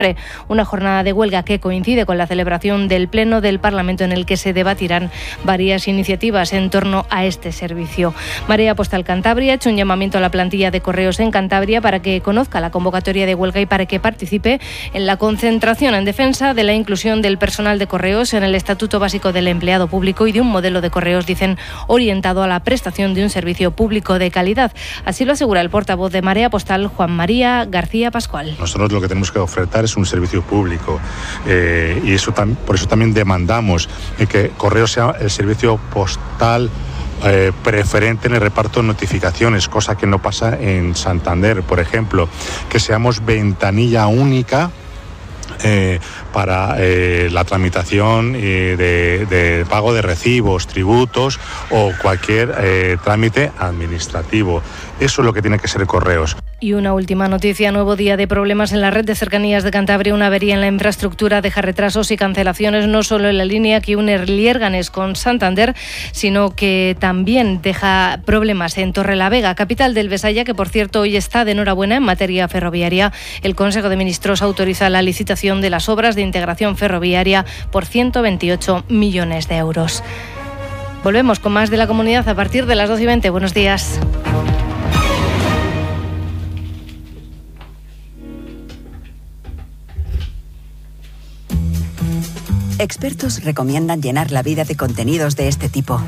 Una jornada de huelga que coincide con la celebración del Pleno del Parlamento en el que se debatirán varias iniciativas en torno a este servicio. Marea Postal Cantabria ha hecho un llamamiento a la plantilla de correos en Cantabria para que conozca la convocatoria de huelga y para que participe en la concentración en defensa de la inclusión del personal de correos en el Estatuto Básico del Empleado Público y de un modelo de correos, dicen, orientado a la prestación de un servicio público de calidad. Así lo asegura el portavoz de Marea Postal, Juan María García Pascual. Nosotros lo que tenemos que ofertar es un servicio público y por eso también demandamos que Correos sea el servicio postal preferente en el reparto de notificaciones, cosa que no pasa en Santander, por ejemplo, que seamos ventanilla única para la tramitación de pago de recibos, tributos o cualquier trámite administrativo. Eso es lo que tiene que ser Correos. Y una última noticia, nuevo día de problemas en la red de cercanías de Cantabria. Una avería en la infraestructura deja retrasos y cancelaciones no solo en la línea que une Lierganes con Santander, sino que también deja problemas en Torrelavega, capital del Besaya, que por cierto hoy está de enhorabuena en materia ferroviaria. El Consejo de Ministros autoriza la licitación de las obras de integración ferroviaria por 128 millones de euros. Volvemos con más de la comunidad a partir de las 12:20. Buenos días. Expertos recomiendan llenar la vida de contenidos de este tipo.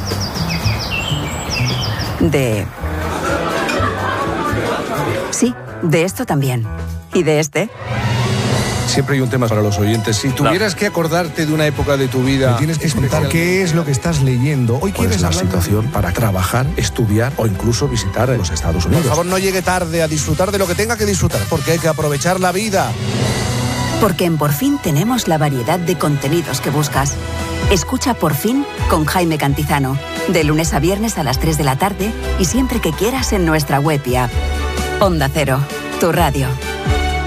Sí, de esto también. ¿Y de este? Siempre hay un tema para los oyentes. Si tuvieras que acordarte de una época de tu vida... Me tienes que explicar qué es lo que estás leyendo. Hoy ¿cuál es la situación para trabajar, estudiar o incluso visitar los Estados Unidos? Por favor, no llegue tarde a disfrutar de lo que tenga que disfrutar, porque hay que aprovechar la vida. Porque en Por Fin tenemos la variedad de contenidos que buscas. Escucha Por Fin con Jaime Cantizano, de lunes a viernes a las 3 de la tarde y siempre que quieras en nuestra web y app. Onda Cero, tu radio.